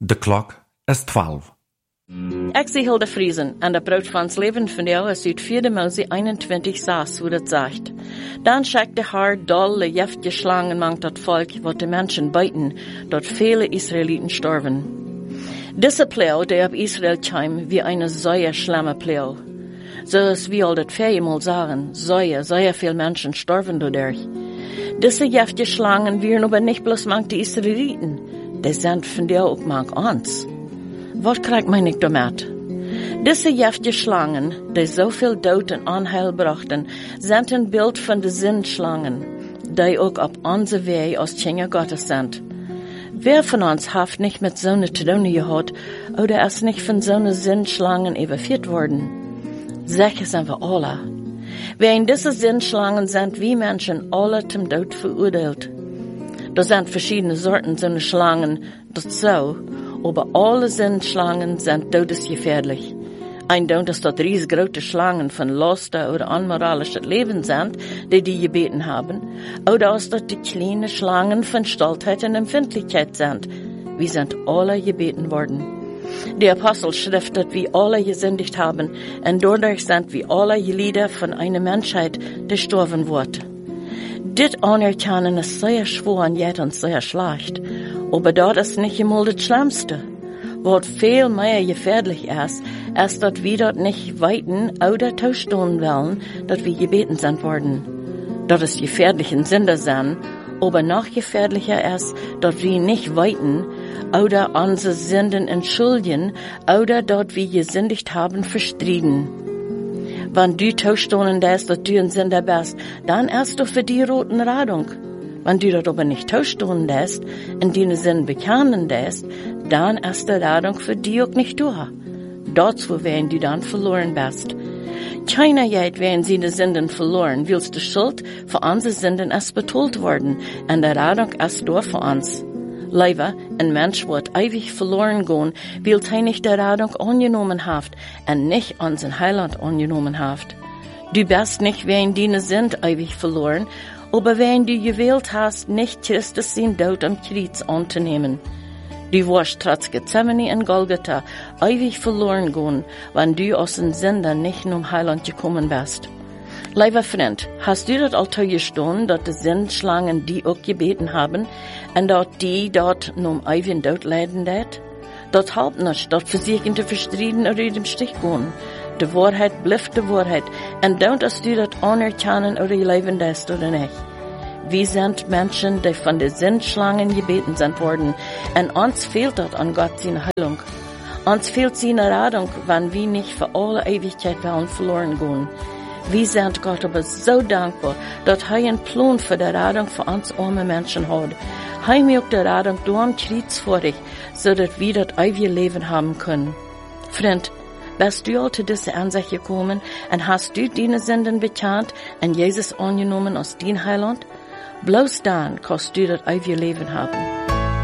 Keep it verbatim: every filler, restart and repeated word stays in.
De klok is twaalf. Ik zie Hilde Friesen en de brood van het leven van jou is uit vierde Mose eenentwintig zes, hoe dat zegt. Dan schickt haar dolle, jeftige slangen mangt dat volk, wat de mensen bijten, dat vele Israeliten sterven. Diese Plau, die op Israel kwam, wie eine sehr schlimme Plau. Zoals wie al dat viermal sagen, sehr, sehr viel Menschen sterven dadurch. Diese jeftige Schlangen wären aber nicht bloß manch die Israeliten, die sind von dir auch manch uns. Was kriegt man nicht damit? Diese jeftige Schlangen, die so viel Tod und Unheil brachten, sind ein Bild von den Sinnschlangen, die auch auf unser Weg als Kinder Gottes sind. Wer von uns hat nicht mit so einer zu tun gehabt oder ist nicht von so einer Sinnschlangen überführt worden? Sicher sind wir alle. Während diese Sinnschlangen sind wie Menschen alle zum Tod verurteilt. Da sind verschiedene Sorten so einer Schlangen, das so, aber alle Sinnschlangen sind todesgefährlich. Ein Don't, dass dort riesengroße Schlangen von Laster oder unmoralischem Leben sind, die die gebeten haben, oder dass dort die kleinen Schlangen von Stolzheit und Empfindlichkeit sind. Wir sind alle gebeten worden. Die Apostelschrift, dass wir alle gesündigt haben, und dadurch sind wir alle Glieder von einer Menschheit, die gestorben wird. Dit anerkennen ist sehr schwer und jetzt und sehr schlecht. Aber dort ist nicht einmal das Schlimmste. Was viel mehr gefährlich ist, ist, dass wir dort nicht weiten oder tauschen wollen, dass wir gebeten sind worden. Dass es gefährliche Sünder sind, aber noch gefährlicher ist, dass wir nicht weiten oder unsere Sünden entschuldigen oder dort wir gesündigt haben verstrieden. Wenn du tauschen lässt, dass du ein Sünder bist, dann erst du für die roten Radung. Wenn du das aber nicht tauschen lässt, in deine Sünden bekennen lässt, dann ist die Radung für die auch nicht durch. Dazu werden du dann verloren bist. Keiner geht, werden seine Sünden verloren, weil die Schuld für unsere Sünden ist betont worden, und die Radung ist durch für uns. Leider, ein Mensch wird ewig verloren gehen, weil er nicht die Radung angenommen hat und nicht unseren Heiland angenommen hat. Du bist nicht wegen deiner Sünd ewig verloren, aber wenn du gewählt hast, nicht Christus sein Tod am Kreuz anzunehmen. Du wirst trotz Gethsemane und Golgatha ewig verloren gehen, wenn du aus den Sünden nicht zum Heiland gekommen bist. Lieber Freund, hast du dort alltag gestanden, dass die Sinnschlangen die auch gebeten haben, und dass die dort nun ewigen Tod leiden dat? Dort halb nicht, dort versuchen zu verstrieden oder in den Stich gehen. Die Wahrheit bleibt die Wahrheit, und don't, dass du dort anerkennen oder leben lässt oder nicht. Wir sind Menschen, die von den Sinnschlangen gebeten sind worden, und uns fehlt dort an Gott seine Heilung. Uns fehlt seine Radung, wenn wir nicht für alle Ewigkeit wollen verloren gehen. Wir sind Gott aber so dankbar, dass er einen Plan für die Radung für uns arme Menschen hat. Er mir auch die Radung durch am Kreuz vorig, so dass wir das ewige Leben haben können. Freund, bist du all zu dieser Ansicht gekommen und hast du deine Sünden bekannt und Jesus angenommen als dein Heiland? Bloß dann kannst du das ewige Leben haben.